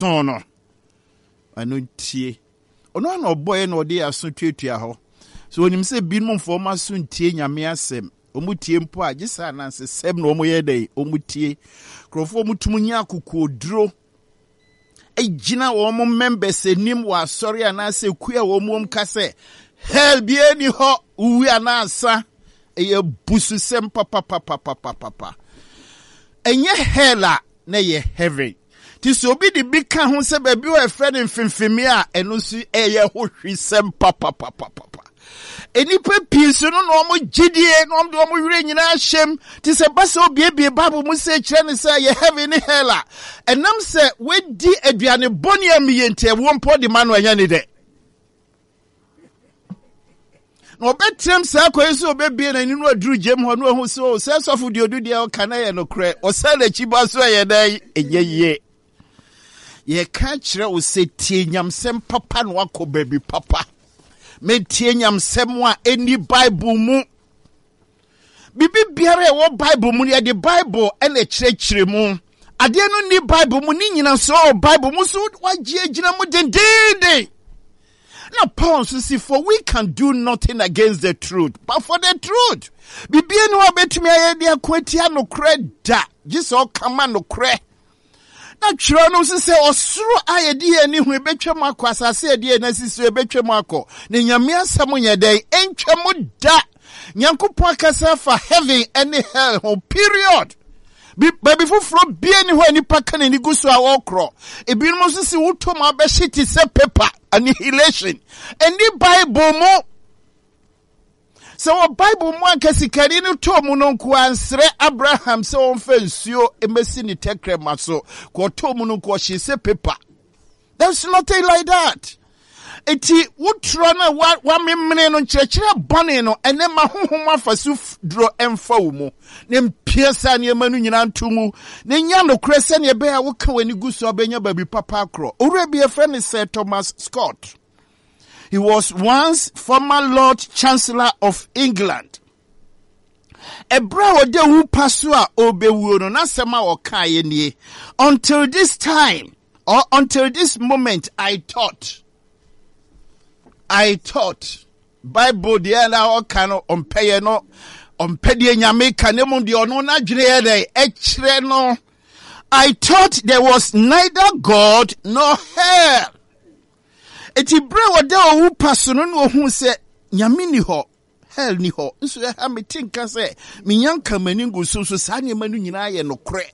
no anu tie ono na oboy na odi aso tuatua ho so onim se binum fo ma so ntie nyame asem omutie mpo a gisa na se sem na omo ye dai omutie krofo omutum nya akokoduro ejina wo mo members enim wa sorry ana se kua wo mo kase hell bi eni ho uwi anasa eye busu sem papa enye hella na ye heaven ti so obi di bika ho se ba bi o efre ne mfimfimi a eno su eye ho hwisem papa enipa piso no no mo gidie no mo wire nyina hyem ti se ba se obi bible mu se kire ne se ye heaven ni hella enam se wedi aduane boni amiyente wo mpo di manu anya ni de no betrem sa kwayeso obebie na ni no aduru jem ho no hu so se sofu di odu de o kana ye no kre o se na chiba so ye dai eyeye ye ka kire o se tie nyamsem papa no akoba bi papa metie nyamsem a eni bible mu bibi biara wo bible mu ye de bible ene kire mu ade no ni bible mu ni nyina so bible mu so wagye agina mu dendende. Now, Paul says, for we can do nothing against the truth, but for the truth. Bibi no abetumi ayede akwatia no kreda. Jiso kama no kre. Na chiro no se osuru ayede ani hu ebetwa makọ asase ade na sisi ebetwa makọ. Ne nyame asam nyedai entwa mu da. Nyankopon akasa for heaven and hell whole period. Baby fufuro bie ni ho anipa kana ni gusu a wokro ebinom so si wuto ma be shiti se paper annihilation eni bible mo so bible mo ankasikari ni to mu no nko ansre Abraham se on fa nsuo emesi ni tekre maso ko to mu no nko hye se paper. There's nothing like that. Eti wutro na wa memene no nkyerɛkyerɛ bɔne no ene ma honhom afasu dro emfa wo mu ne mpiesa ne manu nyina ntomu ne nya no krese ne be a wo ka wani guso abenya babi papa akro owura bi a friend is Thomas Scott. He was once former Lord Chancellor of England. Ebra ode wu paso a obewuo no na sema o kae nie until this time or until this moment I thought Bible de na o kan ompeye no ompede nyame kanem de ono na dwere ye dey ekire no. I thought there was neither God nor hell. Eti bre wode owu paso no no hu se nyame ni ho hell ni ho nso ya ha metinka se menyanka mani nguso so sa ne manu nyina ye no kre.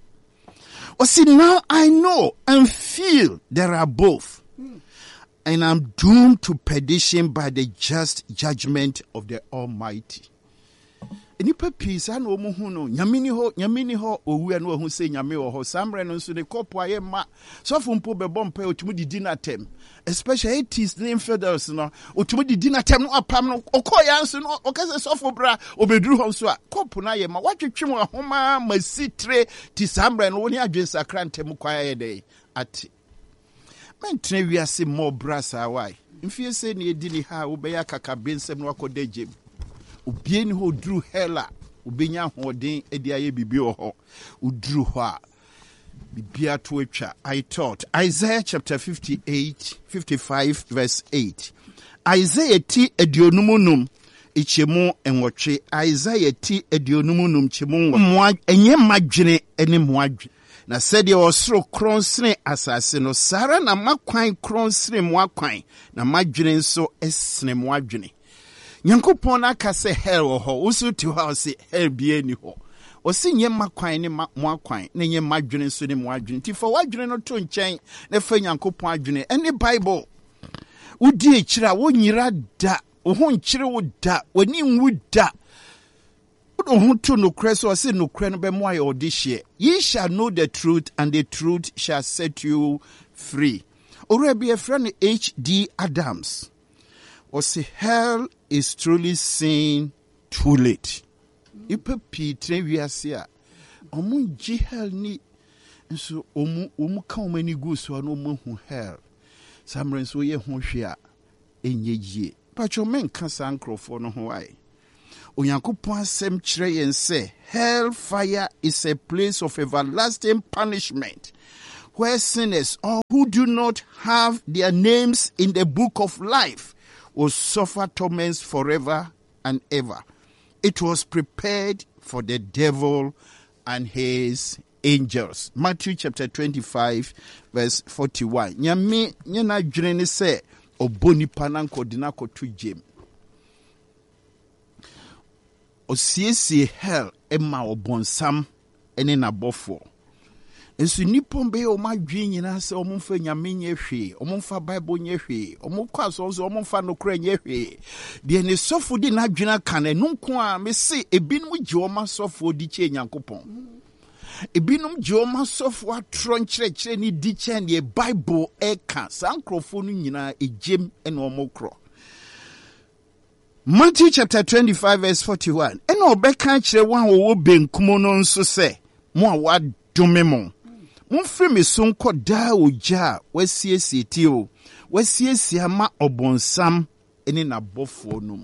O see, now I know and feel there are both. And I'm doomed to perdition by the just judgment of the Almighty. Enipa peace and omuhuno nyamini ho owu anu ohu se nyame wo ho samre no nso ne kopo aye ma so fompo be bompa otumu di dinatem especially atheists and infidels no otumu di dinatem no apam no okoya nso no okase sofo bra obeduru ho nso a kopo na ye ma watwetwe ahoma masitre ti samre no woni adwensa krantem kwa ye dey ati mentre wiase mo brasa why mfie se ne edini ha wo be ya kaka bensem no akoda jem obie ni ho duru hela obenya hoden edi aye bibi ho uduru ho a bibia to atwa. I thought Isaiah chapter 55 verse 8. Isaiah ti edionumunum ichemu enwotwe. Isaiah ti edionumunum chemu mo enye madwene ene mo adwene na sede osoro kronsene asase no sara na makwan kronsene mo akwan na madwene nso esene mo adwene. Nyankopon aka se hell wo ho usu ti ho se hell bie ni ho o se nye makwan ne mo akwan na nye madwene nso ne mo adwene ti for wadwene no to nchen na fa Nyankopon adwene ene Bible udi ekira wo nyira da wo ho nkire wo da wani nwu da wo ho to no kre so se no kre no be mo aye odihye. Ye shall know the truth and the truth shall set you free. Ora be a friend H.D. Adams or say hell is truly seen too late. Ipe pitre wiase a omunji hell ni nso omu ka omani gu so no omu hell samre nso ye ho hwe a enyegie pacho men ka sankrofo no ho ai Onyankopon asem kire yen say hell fire is a place of everlasting punishment where sinners or who do not have their names in the book of life will suffer torments forever and ever. It was prepared for the devil and his angels. Matthew chapter 25 verse 41. Nyame nyena dwene ne se oboni pananko dinako to jem. Osiesie hell ema obonsam ene na bofo. Ensu nipon be o madwe nyina se omumfa nyame nye hwe, omumfa bible nye hwe, omukwa so omumfa nokra nye hwe. De ne sofo di na dwena kan enunko a me se ebinum gye o ma sofo di che nyankopon. Ebinum gye o ma sofo atro nkyerɛkyerɛ ni di che ne bible eka sankrofo no nyina ejem ene omokro. Matthew chapter 25 verse 41. Ene obeka kyerɛ wan wo benkum no nso se mo a wadome mo. Mumfiri me so nkɔ daa ogya wasiesie ti o. Wasiesie ama obonsam ene na bɔfoɔ no mu.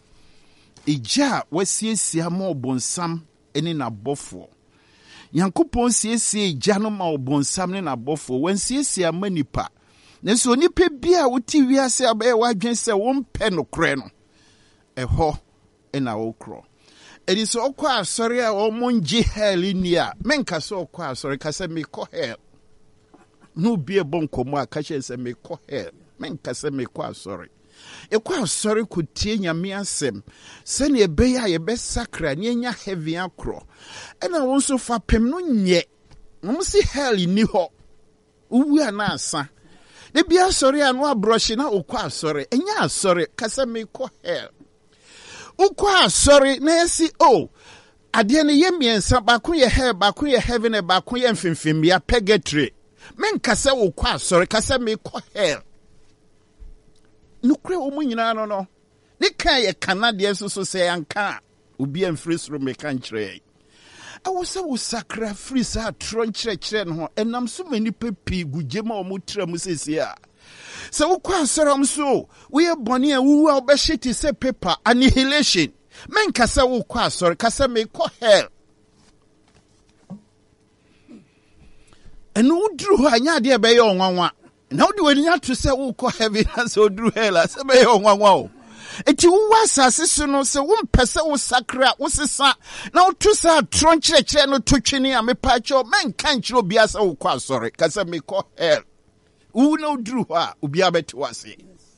Egya wasiesie ama obonsam ene na bɔfoɔ. Yankopɔn siesie egya no ma obonsam ne na bɔfoɔ. Wansiesie ama nipa. Nanso nipa bia woti wiase abɛyɛ wadwen sɛ wompɛ no korɛ no. Ɛhɔ ena wokro. Edi so okwa asori a omonji hell ni a menka so okwa asori ka se me ko hell. No bie bon komo a ka se me ko hell. Menka se me ko asori. E kwa asori ku tie nyame asem. Se ne ebe ya ye be sakra ne nya heavy akro. Ena won so fa pem no nye. No si hell ni ho. Uwu ana asa. De bia asori anu abroshi na okwa asori. Enya asori ka se me ko hell. Ukwa sorry nesi ade ne ye miensa bakun ye hell bakun ye heaven e bakun ye mfimfim ya purgatory men kase ukwa sorry kase me ko hell nukre o munyina no ne kan ye kanade so se yanka obi amfiri soro me kan kire awose wo sakra free sa tron kire no enam so mani pepi gujema o mutra mu sesi a se wo kwa seram so we boni a wu a obeshiti se paper annihilation men kasa wo kwa sorry kasa me ko hell enu udru ho anya de be ye onwanwa na wodi wani ato se wo ko heaven as odru hell se be ye onwanwa o eti wo asase so no se wo mpese wo sakra wo sesa na wo tu sa tron kire no to twini a me pa cho men kan kire obi asa wo kwa sorry kasa me ko hell Uno drew ha, ubia betu wase.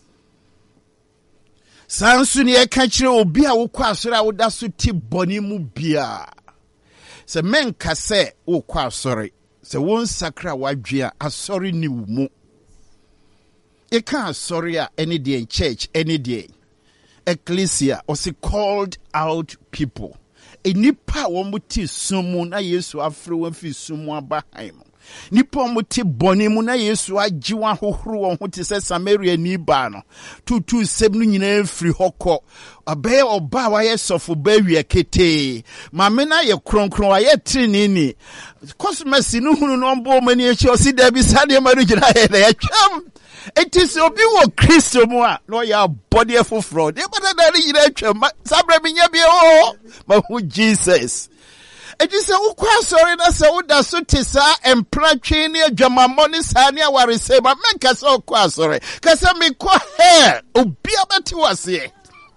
Sansu ni ekachire ubia ukwa sora uda suti boni mubia. Se men kase ukwa sori. Se won sakra wajia asori ni umu. Eka asori ya any day in church, any day. Ecclesia, osi called out people. Enipa wamuti sumu na Yesu afro wemfi sumu abahaimu. Nipo muti boni mu na Yesu ajiwa hohoro won ho te se Samaria ni ba no tutu sem no nyina firi hokọ abe oba wa ye sofo ba wi akete mame na ye kronkron wa ye trinini cosmesi no hunu no mbo mani echi osi da bi sade ma rugina ye na twam etisi obi wo Kristo mu a no ya body foforo de bada da ri yira twam sabra bi nya bi o ma hu Jesus. It is a ukwa sorry na se uda sutisa empratwe ni adwamamoni sa ni aware se ba men kase ukwa sorry kase me kwa hair obi abeti wase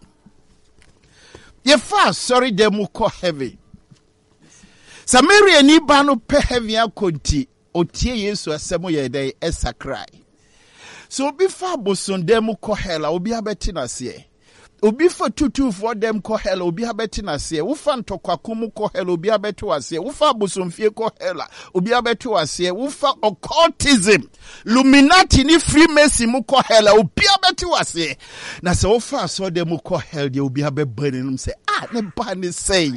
ye fa sorry dem ko heavy Samaria ni ba no pe heavy akonti otie Yesu asemo ye dey esakrai so obi fa boson dem ko hell obi abeti na se Obi for tutu for them ko hell obi abeti na se wo fa ntokwakum ko hell obi abeti wase wo fa bosomfie ko hell obi abeti wase wo fa occultism Illuminati ni Freemason mu ko hell obi abeti wase na se wo fa so them ko hell de obi abebani num se ne ba ni say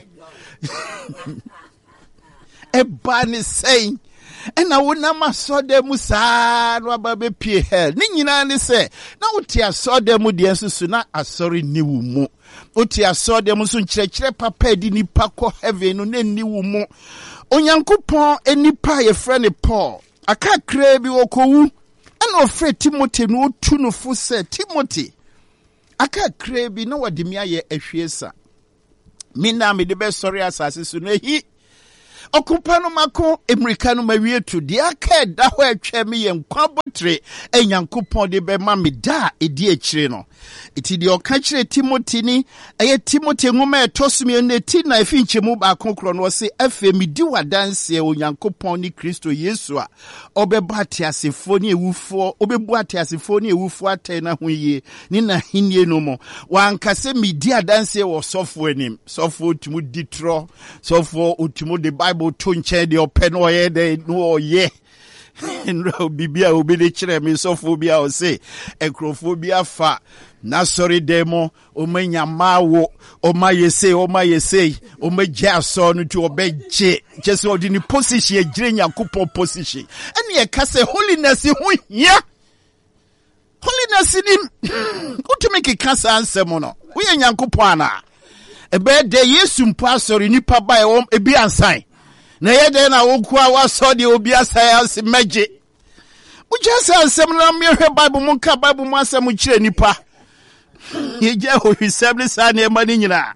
e ba ni say ena wona masode mu saa no ababe pie hell ni nyina ne se na wote asode mu de nsusu na asori ni wu mu wote asode mu so nkyerɛkyerɛ papa di nipa kɔ heaven no na ni wu mu onyankopɔn enipa ye frɛ ne Paul akakra bi wokowu ena ofrɛ Timothy no otu no fo sɛ Timothy akakra bi na wode mi aye ahwiesa mina me de be sori asase so na hi Okupano mako Americano mawie to the arcade da ho atwa me yen kwabotre enyankopon de be ma me da edi akire no. Iti de oka kire Timothy ni Timothy ngoma etosumi ne ti na afinchemu ba konkro no se afa mi di wadanse onyankopon ni Kristo Yesu a obeba atiasefo ni ewufo obebu atiasefo ni ewufo atai na hoye ni na hinie no mo wankase mi di adanse wo sofo anim sofo otumu ditro sofo otumu the Bible to nche de open no ye de no ye nro bibia obi de kire me sofo bia o se ekrofobia fa na sorry demo o manya mawo o mayese o magya so no to obeje just o di ni position e gire nyankopon position ene e ka se holiness hu hia holiness ni utumi kika sa ansem no wo ye nyankopon ana ebe de Yesu mpo asori nipa ba e ebi ansan na ye de na wo kwa waso de obi asai anse meje ujasa ansem na me hwe Bible mu ka Bible mu asem kire nipa ye je ho hwisem sa na ema ni nyina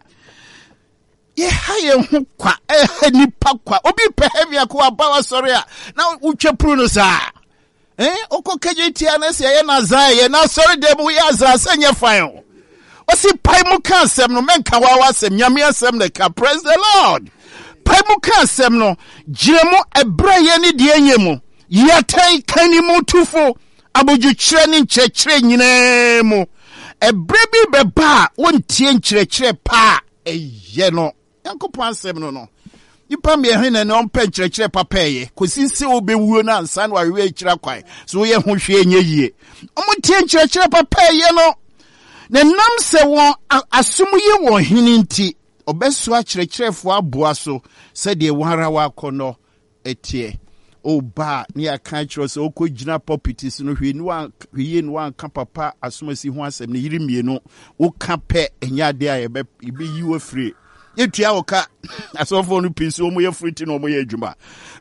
ye haye hu kwa nipa kwa obi pe heavy akwa ba wasori a na utwepru no sa okokeje tia na se ye na zan ye na sorry de mu ya za sanye fan osi pai mu ka asem no menka wa wasem nyame asem ne ka praise the Lord pai mu ka asem no giremu ebra ye ni de anyemu yatai kani mu tufo aboju kire ni nkyekire nyina mu ebra bi beba wontie nkyekire pa eye no yankopon asem no ipa me hene ne on pe nkyekire papa ye kosinse obewuo na ansa na wawe akira kwai so ye ho hwe enye yie omontie nkyekire papa ye no ne nam se won asumu ye won hini nti obeso akyerekyerefo aboa so se de wanra wa kono etie oba ni aka kyero se okogina properties no hwe ni wan ka papa asumasi ho asem ne yiri mienu wo ka pe enya de a ebe yiwo free yetua wo ka asofo no pisi omo ye free ti no omo ye adwuma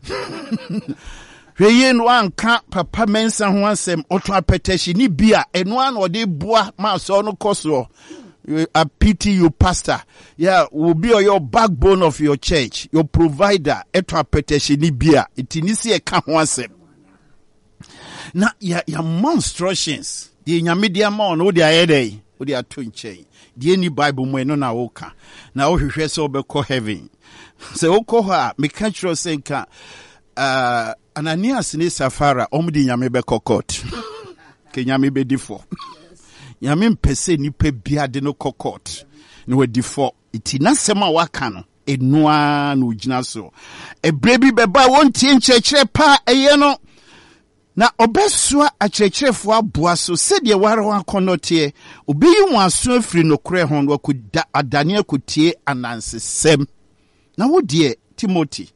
hweye no anka papa mensa ho asem oto apetashi ni bia eno an ode boa ma so no koso I pity you pastor yeah will be your backbone of your church your provider eto apetashi ni bia itinisi e ka ho asem na ya monstrations the nyamidia ma no de ayedai wo de atonche de ni Bible mu eno na woka na wo hwehwe se obekọ heaven se wokọ ha me ka kiro senka Ananias ni Safara omudi nyame be kokot ke nyame be difo nyame mpese ni pe bia de no kokot no we difo iti na sema waka no enua no gina so ebrebi beba wontie nkyekire pa eye no na obesua akyerekyerefo aboa so sedie ware wakonote obeyi waso afiri no kore ho no akuda adane akutie anansesem na wodie Timothy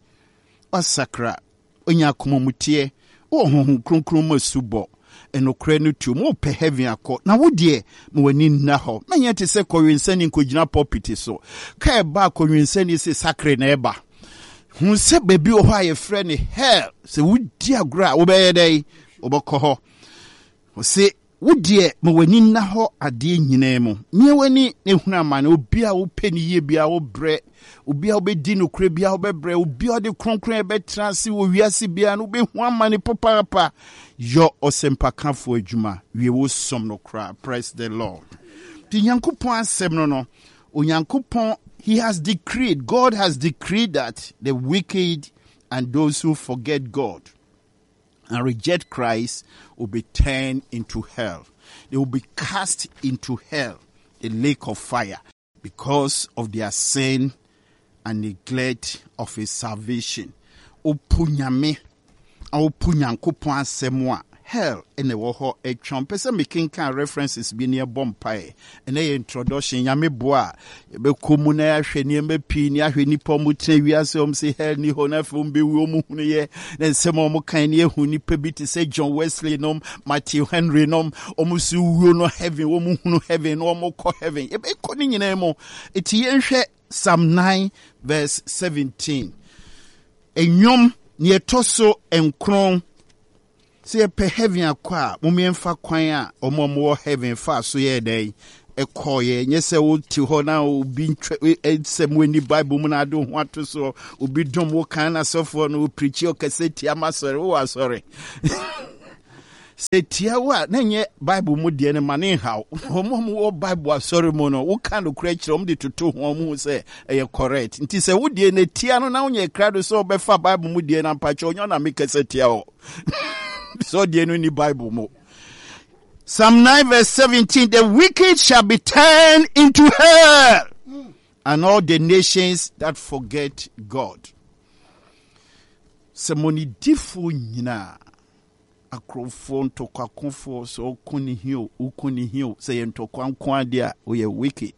osakra onya komomutie wo honhom kronkron masubo enokre no tu mo pe heaven akọ na wodie mo wani nna ho manya te se kọwinsani nkogina property so ka eba kọwinsani se sacre na eba hu se baby o ha ye frɛ ne hell se wodi agora wo be dai obokọ ho se wodie mo wani nna ho ade nyina mu nye wani ne huna ma na obi a wo peni ye bia wo bre obi a obedi no kure bia obebre obi a de kronkron be transi wo wiase bia no be hu amane papa yo osempakafo adwuma wie wo som no kra praise the Lord ti nyankopon asem no onyankopon he has decreed God has decreed that the wicked and those who forget God and reject Christ will be turned into hell. They will be cast into hell, the lake of fire, because of their sin and neglect of his salvation. Opunyame, opunyankopon asemwa hell in the woho a trumpesa making can references be near Bompire and a introduction yame boa be comuna sheni me pinia hweni pomute wiase say hell ni hona fum be womu ye then some mo kan ye huni pebiti say John Wesley nom Matthew Henry nom omusu wo no heaven womu hunu heaven no mo ko heaven e be ko ni nyina mo eti yenhwe Psalm 9 verse 17 enyom ni etoso enkron se pe heaven akwa momemfa kwan a omomo heaven fa so ye dai koye nye se wo ti ho na obi ensem weni Bible mu na do ho ato so obi dom wo kan na sofo no preach o kase ti amasore wo asore se tia wa na nye Bible mu de ne mane haw homo wo Bible asore mu no wo kan no kura kire de toto ho mu se e correct nti se wo de ne tia no na wo nye krado so be fa Bible mu de na mpacho onyo na me kase tia o so de no ni Bible mu. Psalm 9 verse 17, the wicked shall be turned into hell, and all the nations that forget God. Semoni difu nyina akrofo ntokwakonfo so ukuni hiyo say ntokwankwa dia we wicked.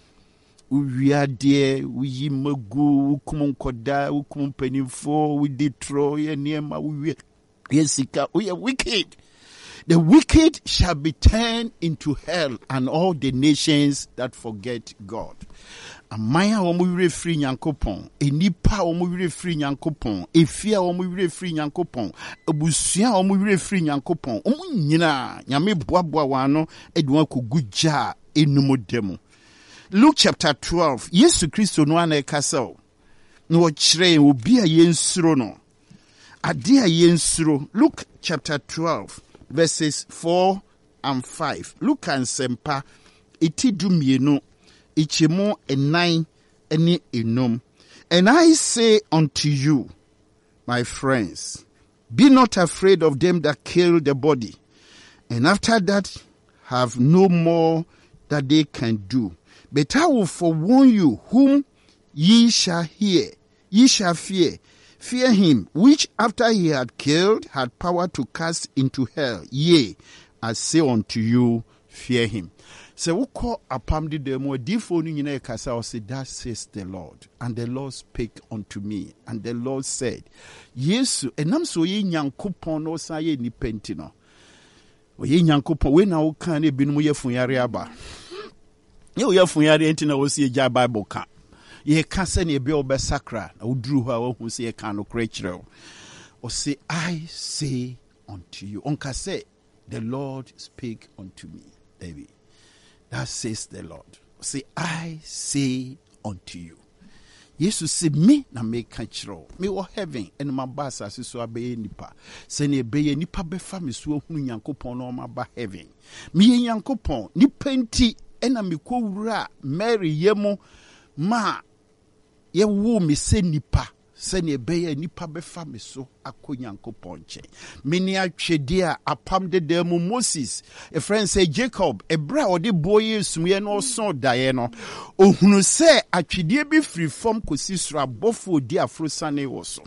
Uwiade uyi magu ukumunkoda ukumpenifo we destroy niema we yesika we wicked. The wicked shall be turned into hell, and all the nations that forget God. Amaya omuyure free nyankopon, enipa omuyure free nyankopon, efia omuyure free nyankopon, ebusia omuyure free nyankopon. Omunyina nyame boaboa wano edwan koguja enumodemu. Luke chapter 12. Yesu Kristo no ana ekasa no ochire obi a yensuro no. Ade a yensuro. Luke chapter 12. Verses 4 and 5. Look and sempa iti dumienu ichimo enai eni enum. And I say unto you, my friends, be not afraid of them that kill the body, and after that have no more that they can do. But I will forewarn you whom ye shall fear. Fear him, which after he had killed, had power to cast into hell. Yea, I say unto you, fear him. So we call upon the demo, defoni kasa or say, that says the Lord. And the Lord spake unto me. And the Lord said, Yesu, enam so ye nyankopon no sa ye ni pentino. O ye nyankopon, we na uka ne binu ye funyari aba. Ye funyari enti na osi ye ja Bible ka. Ye kasa ne be obe sakra na udru ho a wo se ye kan no kra kire o say I say unto you onka say the Lord speak unto me baby that says the Lord say I say unto you Jesus say me na me ka kire me wo heaven and my boss as so abe nipa se ne be nipa be fa me so hunu Nyankopon no ma ba heaven me Nyankopon nipa nti ena me ko wura Mary yemo ma ye wo me se nipa se ne be ye nipa be fa me so akonyankopon che meni atwede a apam de demu Moses a friend say Jacob ebra ode boye sumye no so dae no ohunu se atwede bi free from kosi sura bofo di afrosane wo so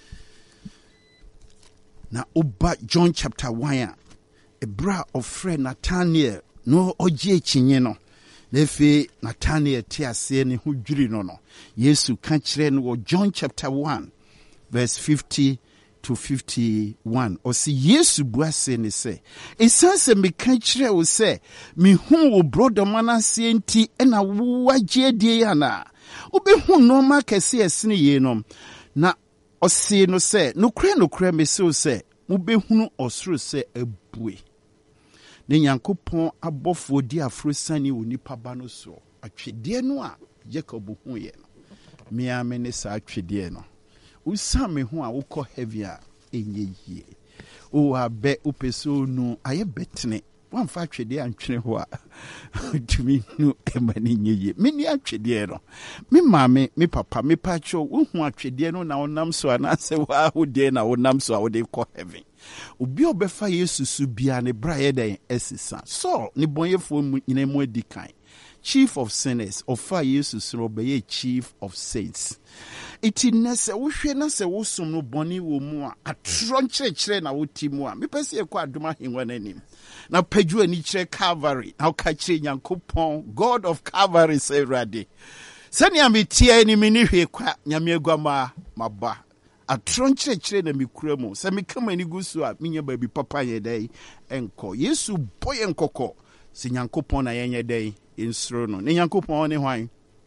na oba John chapter 1 ebra of friend Nathaniel no oje chinye no Nefe Nathaniel tiase ne ho dwiri no Yesu ka kire no John chapter 1 verse 50 to 51 o si Yesu buase ne se esanse me ka kire wo se me hu wo brother manase enti na wo agye die ya na obi hu no ma kese esene ye no na o si no se no kure me se o se mo be hunu osoro se abue ne Nyankopon abofo di afrosani onipa ba no so atwede no a Jacob hu ye no me amene sa atwede no usame hu a wokọ heavy a enye yie o abe upeso nu aye betene wan fa atwede antwene ho a tumi nu emani nyeye me ni atwede no me maame me papa me pacho wo hu atwede no na wonam so anase wa hode na wonam so a wode kọ heaven obi obefa Yesu su bia ne braye den esisa so ne bonyefo nyina mu adikan chief of sinners ofa Yesu so obeye chief of saints iti nese wo hwe na se wo som no boni wo mu a atro nkyerɛkyerɛ na wo timu a mepɛse ekɔ adoma henwa nanim na paju ani kyerɛ Calvary na ka kyerɛ Nyankopɔn God of Calvary say ready sani ametia ni mini hwe kwa nyame agwama maba atro nkyerɛkyerɛ na mekura mu sɛ mekama ni gusu a menya baabi papa yɛ dai enko Yesu boye nkɔkɔ se Nyankopɔn na yenye dai insuro no ne Nyankopɔn ne hwan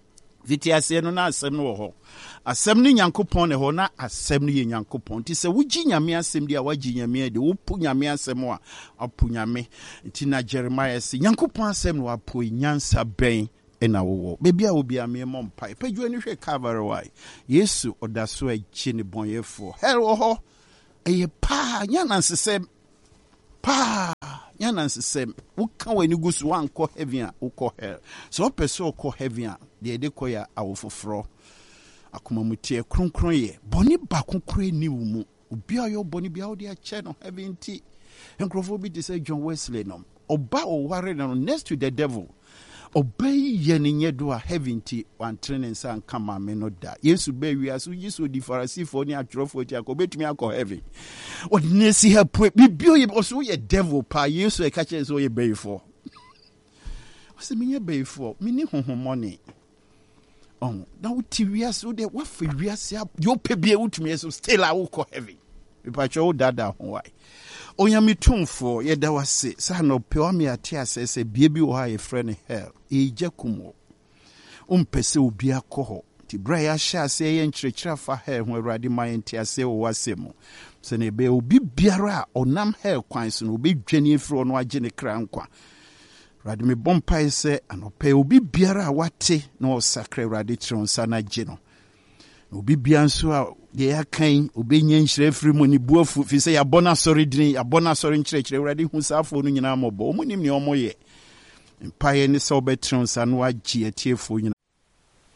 Viti ase no na asem no ho. Asem ni Nyankopon ne ho na asem ni ye Nyankopon. Ti se wuji nyame asem di a waji nyame de wo pu nyame asem a apu nyame. Ti na Jeremiah se Nyankopon asem no apu nyansa ben ena wo. Bebi a obi ame mompa. Pedwo ni hwe Calvary why. Yesu odaso achi ne bonyefo. Hero ho eye pa nyanansesem pa nyanansesem wuka wani gusu wanko heaven a uko hell. So person uko heaven a de koya awofofro akoma mutie kronkron ye boni ba konkre ni wumu obi ayo boni bia wo de a che no heaven ti enkrofo bi say John Wesley no oba o ware no next to the devil obey ye ne nyedo a heaven ti wan training san kama me no da Yesu be wi aso Yesu di Pharisee ni atwerofo ti akobetumi akọ heaven ordinary help bibio ye also ye devil pa Yesu e ka che so ye before se me ye before me ni honhomone na uti wiase wo de wa fa wiase yo pebie utumi so still a wo kọ heaven bipacho wo dada ho why onyame tumfo ye da wase sa no pe o me ate asese bie bi wo ha ye frɛ hell ejakumo umpese obi akọ ti bra ya sha se ye nkyerɛkyerɛ fa hell ho Awurade ma ye nte ase wo wase mu se ne be obi biara onam hell kwan so no obi dwane efro no agye ne kra nkwa Awurade me bompa ise anope obi biara wate no sakra Awurade tronsa na gye no obi bia nso a de yakan obenya nhyira firi mu ni buafu fi se ya bona sori din ya bona sori nkyerɛkyerɛ Awurade hu safo no nyina mɔbɔ omunim ne ɔmoyɛ mpaye ne se obetronsa no agye atiefo nyina